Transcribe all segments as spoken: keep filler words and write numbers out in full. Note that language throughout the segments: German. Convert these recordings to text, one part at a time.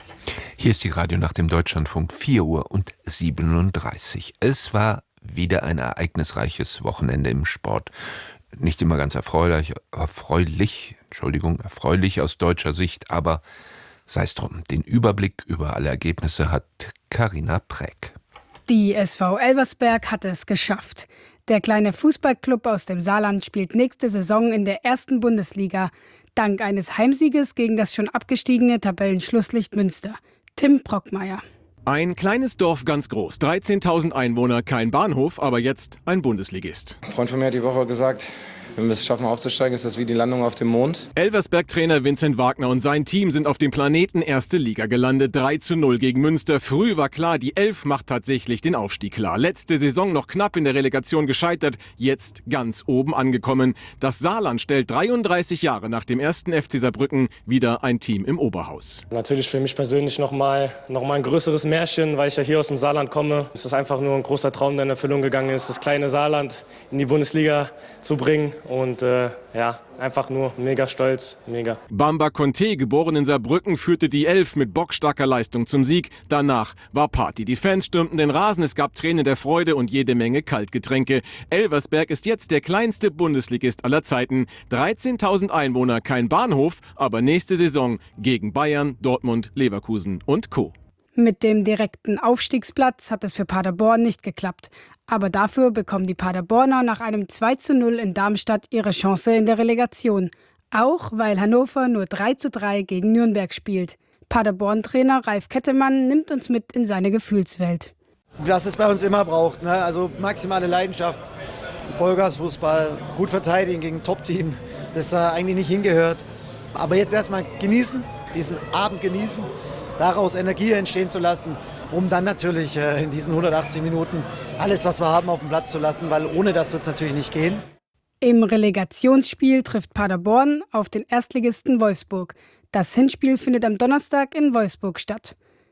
Hier ist die Radio nach dem Deutschlandfunk, vier Uhr und siebenunddreißig. Es war wieder ein ereignisreiches Wochenende im Sport. Nicht immer ganz erfreulich, erfreulich, Entschuldigung, erfreulich aus deutscher Sicht, aber sei es drum. Den Überblick über alle Ergebnisse hat Carina Präck. Die S V Elversberg hat es geschafft. Der kleine Fußballclub aus dem Saarland spielt nächste Saison in der ersten Bundesliga, dank eines Heimsieges gegen das schon abgestiegene Tabellenschlusslicht Münster. Tim Brockmeier. Ein kleines Dorf ganz groß, dreizehntausend Einwohner, kein Bahnhof, aber jetzt ein Bundesligist. Ein Freund von mir hat die Woche gesagt, wenn wir es schaffen aufzusteigen, ist das wie die Landung auf dem Mond. Elversberg-Trainer Vincent Wagner und sein Team sind auf dem Planeten Erste Liga gelandet. drei zu null gegen Münster. Früh war klar, die Elf macht tatsächlich den Aufstieg klar. Letzte Saison noch knapp in der Relegation gescheitert, jetzt ganz oben angekommen. Das Saarland stellt dreiunddreißig Jahre nach dem ersten F C Saarbrücken wieder ein Team im Oberhaus. Natürlich für mich persönlich nochmal noch mal ein größeres Märchen, weil ich ja hier aus dem Saarland komme. Es ist einfach nur ein großer Traum, der in Erfüllung gegangen ist, das kleine Saarland in die Bundesliga zu bringen. Und äh, ja, einfach nur mega stolz, mega. Bamba Conte, geboren in Saarbrücken, führte die Elf mit bockstarker Leistung zum Sieg. Danach war Party. Die Fans stürmten den Rasen, es gab Tränen der Freude und jede Menge Kaltgetränke. Elversberg ist jetzt der kleinste Bundesligist aller Zeiten. dreizehntausend Einwohner, kein Bahnhof, aber nächste Saison gegen Bayern, Dortmund, Leverkusen und Co. Mit dem direkten Aufstiegsplatz hat es für Paderborn nicht geklappt. Aber dafür bekommen die Paderborner nach einem zwei zu null in Darmstadt ihre Chance in der Relegation. Auch weil Hannover nur drei zu drei gegen Nürnberg spielt. Paderborn-Trainer Ralf Kettemann nimmt uns mit in seine Gefühlswelt. Was es bei uns immer braucht, ne? Also maximale Leidenschaft, Vollgasfußball, gut verteidigen gegen ein Top-Team, das da eigentlich nicht hingehört. Aber jetzt erstmal genießen, diesen Abend genießen. Daraus Energie entstehen zu lassen, um dann natürlich äh, in diesen hundertachtzig Minuten alles, was wir haben, auf den Platz zu lassen, weil ohne das wird es natürlich nicht gehen. Im Relegationsspiel trifft Paderborn auf den Erstligisten Wolfsburg. Das Hinspiel findet am Donnerstag in Wolfsburg statt.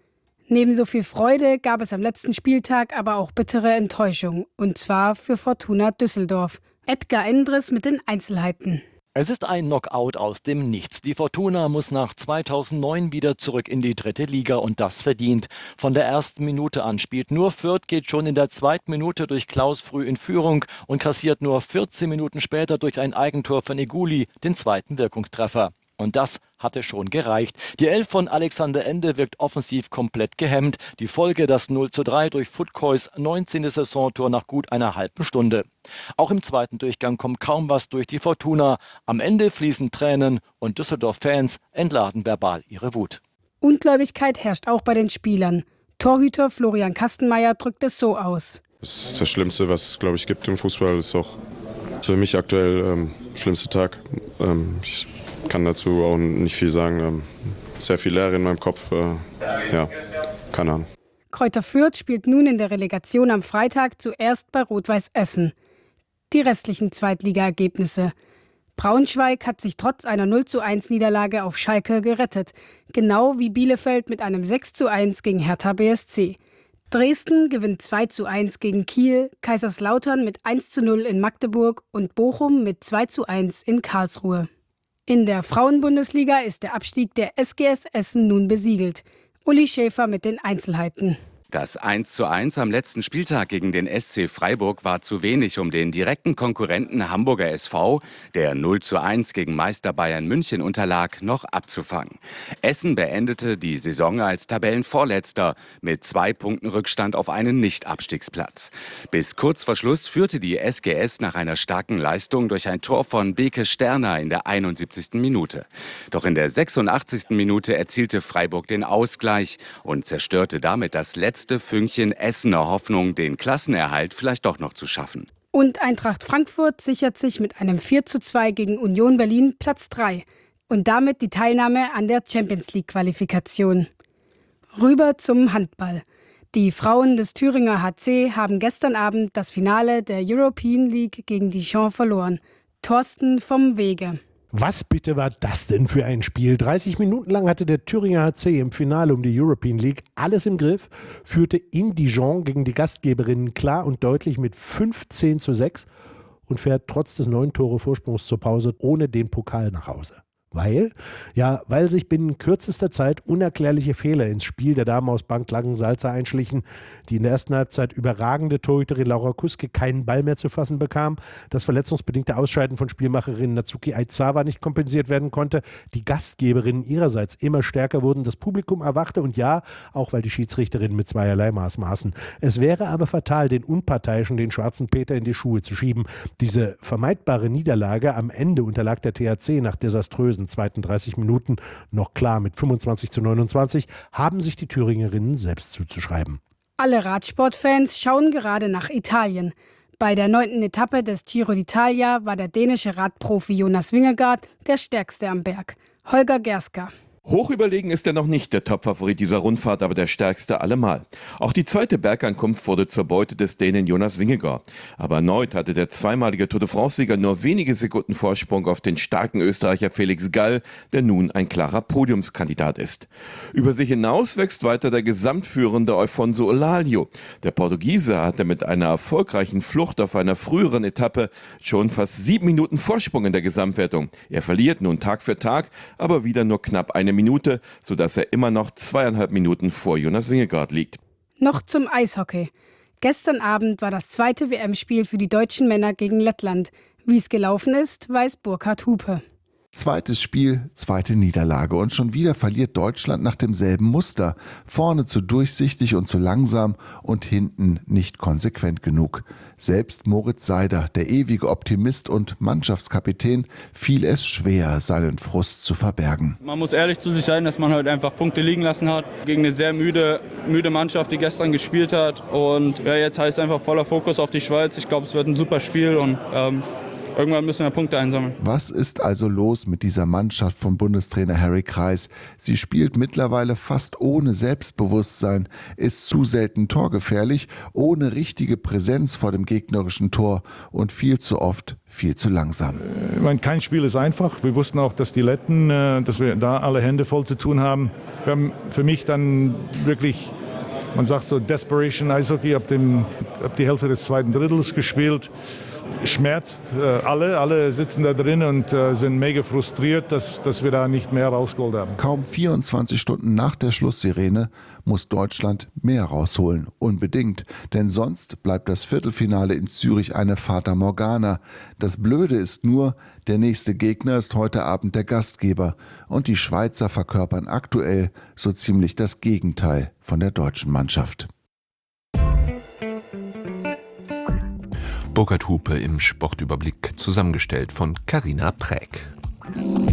Neben so viel Freude gab es am letzten Spieltag aber auch bittere Enttäuschung, und zwar für Fortuna Düsseldorf. Edgar Endres mit den Einzelheiten. Es ist ein Knockout aus dem Nichts. Die Fortuna muss nach zweitausendneun wieder zurück in die dritte Liga und das verdient. Von der ersten Minute an spielt nur Fürth, geht schon in der zweiten Minute durch Klaus früh in Führung und kassiert nur vierzehn Minuten später durch ein Eigentor von Eguli den zweiten Wirkungstreffer. Und das hatte schon gereicht. Die Elf von Alexander Ende wirkt offensiv komplett gehemmt. Die Folge das null zu drei durch Futkois neunzehnte Saisontor nach gut einer halben Stunde. Auch im zweiten Durchgang kommt kaum was durch die Fortuna. Am Ende fließen Tränen und Düsseldorf-Fans entladen verbal ihre Wut. Ungläubigkeit herrscht auch bei den Spielern. Torhüter Florian Kastenmeier drückt es so aus. Das ist das Schlimmste, was es, glaube ich, gibt im Fußball. Das ist auch für mich aktuell ähm, schlimmste Tag. Ähm, ich kann dazu auch nicht viel sagen. Ähm, sehr viel Leere in meinem Kopf. Äh, ja, keine Ahnung. Kräuter Fürth spielt nun in der Relegation am Freitag zuerst bei Rot-Weiß Essen. Die restlichen Zweitligaergebnisse. Braunschweig hat sich trotz einer null zu eins Niederlage auf Schalke gerettet. Genau wie Bielefeld mit einem sechs zu eins gegen Hertha B S C. Dresden gewinnt zwei zu eins gegen Kiel, Kaiserslautern mit eins zu null in Magdeburg und Bochum mit zwei zu eins in Karlsruhe. In der Frauenbundesliga ist der Abstieg der S G S Essen nun besiegelt. Uli Schäfer mit den Einzelheiten. Das eins zu eins am letzten Spieltag gegen den S C Freiburg war zu wenig, um den direkten Konkurrenten Hamburger S V, der null zu eins gegen Meister Bayern München unterlag, noch abzufangen. Essen beendete die Saison als Tabellenvorletzter mit zwei Punkten Rückstand auf einen Nicht-Abstiegsplatz. Bis kurz vor Schluss führte die S G S nach einer starken Leistung durch ein Tor von Beke Sterner in der einundsiebzigsten Minute. Doch in der sechsundachtzigsten Minute erzielte Freiburg den Ausgleich und zerstörte damit das letzte Fünkchen Essener Hoffnung, den Klassenerhalt vielleicht doch noch zu schaffen. Und Eintracht Frankfurt sichert sich mit einem vier zu zwei gegen Union Berlin Platz drei und damit die Teilnahme an der Champions-League-Qualifikation. Rüber zum Handball. Die Frauen des Thüringer H C haben gestern Abend das Finale der European League gegen Dijon verloren. Thorsten vom Wege. Was bitte war das denn für ein Spiel? dreißig Minuten lang hatte der Thüringer H C im Finale um die European League alles im Griff, führte in Dijon gegen die Gastgeberinnen klar und deutlich mit fünfzehn zu sechs und fährt trotz des neun Tore Vorsprungs zur Pause ohne den Pokal nach Hause. Weil? Ja, weil sich binnen kürzester Zeit unerklärliche Fehler ins Spiel der Damen aus Bank Langensalza einschlichen, die in der ersten Halbzeit überragende Torhüterin Laura Kuske keinen Ball mehr zu fassen bekam, das verletzungsbedingte Ausscheiden von Spielmacherin Natsuki Aizawa nicht kompensiert werden konnte, die Gastgeberinnen ihrerseits immer stärker wurden, das Publikum erwachte und ja, auch weil die Schiedsrichterinnen mit zweierlei Maß maßen. Es wäre aber fatal, den Unparteiischen, den schwarzen Peter in die Schuhe zu schieben. Diese vermeidbare Niederlage am Ende unterlag der T H C nach desaströsen zweiten dreißig Minuten noch klar mit fünfundzwanzig zu neunundzwanzig, haben sich die Thüringerinnen selbst zuzuschreiben. Alle Radsportfans schauen gerade nach Italien. Bei der neunten Etappe des Giro d'Italia war der dänische Radprofi Jonas Vingegaard der stärkste am Berg. Holger Gerska. Hoch überlegen ist er noch nicht der Topfavorit dieser Rundfahrt, aber der stärkste allemal. Auch die zweite Bergankunft wurde zur Beute des Dänen Jonas Vingegaard. Aber erneut hatte der zweimalige Tour de France-Sieger nur wenige Sekunden Vorsprung auf den starken Österreicher Felix Gall, der nun ein klarer Podiumskandidat ist. Über sich hinaus wächst weiter der gesamtführende Alfonso Olalio. Der Portugiese hatte mit einer erfolgreichen Flucht auf einer früheren Etappe schon fast sieben Minuten Vorsprung in der Gesamtwertung. Er verliert nun Tag für Tag, aber wieder nur knapp eine Minute, sodass er immer noch zweieinhalb Minuten vor Jonas Vingegaard liegt. Noch zum Eishockey. Gestern Abend war das zweite W M-Spiel für die deutschen Männer gegen Lettland. Wie es gelaufen ist, weiß Burkhard Hupe. Zweites Spiel, zweite Niederlage und schon wieder verliert Deutschland nach demselben Muster. Vorne zu durchsichtig und zu langsam und hinten nicht konsequent genug. Selbst Moritz Seider, der ewige Optimist und Mannschaftskapitän, fiel es schwer, seinen Frust zu verbergen. Man muss ehrlich zu sich sein, dass man heute einfach Punkte liegen lassen hat gegen eine sehr müde, müde Mannschaft, die gestern gespielt hat. Und ja, jetzt heißt einfach voller Fokus auf die Schweiz. Ich glaube, es wird ein super Spiel und ähm, irgendwann müssen wir Punkte einsammeln. Was ist also los mit dieser Mannschaft von Bundestrainer Harry Kreis? Sie spielt mittlerweile fast ohne Selbstbewusstsein, ist zu selten torgefährlich, ohne richtige Präsenz vor dem gegnerischen Tor und viel zu oft viel zu langsam. Ich meine, kein Spiel ist einfach. Wir wussten auch, dass die Letten, dass wir da alle Hände voll zu tun haben. Wir haben für mich dann wirklich, man sagt so Desperation Eishockey, ab, dem, ab die Hälfte des zweiten Drittels gespielt. Schmerzt äh, alle, alle sitzen da drin und äh, sind mega frustriert, dass, dass wir da nicht mehr rausgeholt haben. Kaum vierundzwanzig Stunden nach der Schlusssirene muss Deutschland mehr rausholen, unbedingt, denn sonst bleibt das Viertelfinale in Zürich eine Fata Morgana. Das Blöde ist nur, der nächste Gegner ist heute Abend der Gastgeber und die Schweizer verkörpern aktuell so ziemlich das Gegenteil von der deutschen Mannschaft. Burkhard Hupe im Sportüberblick, zusammengestellt von Carina Präg.